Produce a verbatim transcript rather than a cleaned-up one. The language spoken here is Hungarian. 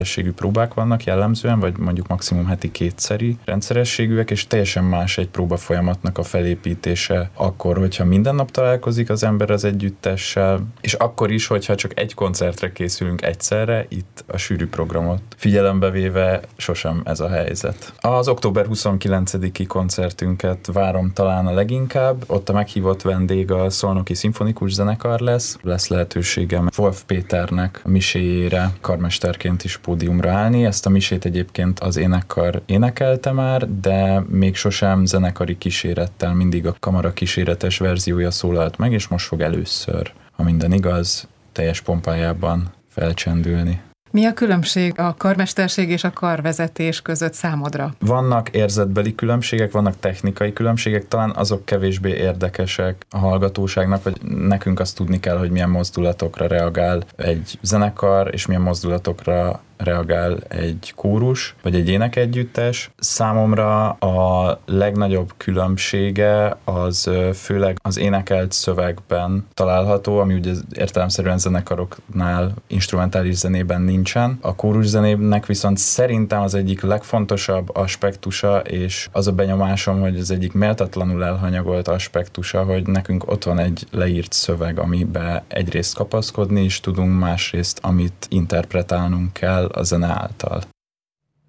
rendszerességű próbák vannak jellemzően, vagy mondjuk maximum heti kétszeri rendszerességűek, és teljesen más egy próba folyamatnak a felépítése akkor, hogyha minden nap találkozik az ember az együttessel, és akkor is, hogyha csak egy koncertre készülünk egyszerre, itt a sűrű programot figyelembe véve sosem ez a helyzet. Az október huszonkilencediki koncertünket várom talán a leginkább, ott a meghívott vendég a Szolnoki Szimfonikus Zenekar lesz, lesz lehetőségem Wolf Péternek a miséjére karmesterként is pódiumra állni. Ezt a misét egyébként az énekkar énekelte már, de még sosem zenekari kísérettel, mindig a kamara kíséretes verziója szólalt meg, és most fog először, ha minden igaz, teljes pompájában felcsendülni. Mi a különbség a karmesterség és a karvezetés között számodra? Vannak érzetbeli különbségek, vannak technikai különbségek, talán azok kevésbé érdekesek a hallgatóságnak, vagy nekünk azt tudni kell, hogy milyen mozdulatokra reagál egy zenekar, és milyen mozdulatokra reagál egy kórus, vagy egy énekegyüttes. Számomra a legnagyobb különbsége az főleg az énekelt szövegben található, ami ugye értelemszerűen zenekaroknál instrumentális zenében nincsen. A kórus zenének viszont szerintem az egyik legfontosabb aspektusa, és az a benyomásom, hogy az egyik méltatlanul elhanyagolt aspektusa, hogy nekünk ott van egy leírt szöveg, amiben egyrészt kapaszkodni is tudunk, másrészt amit interpretálnunk kell a zene által.